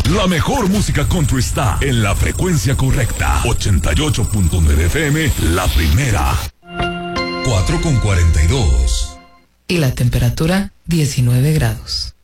La mejor música country está en la frecuencia correcta. 88.9 FM, la primera. 4:42. Y la temperatura, 19 grados.